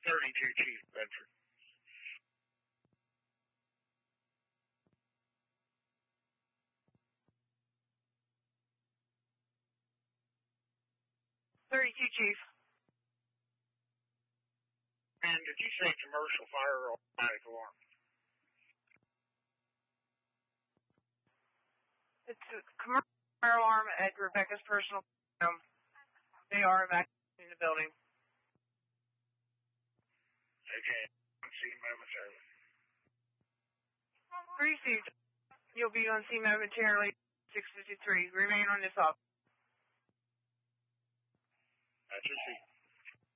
32 Chief Bedford. Chief. And did you say commercial fire or automatic alarm? It's a commercial fire alarm at Rebecca's personal home. They are evacuating the building. Okay, I'm seeing momentarily. Received. You'll be on scene momentarily. 653. Remain on this office. That's your seat.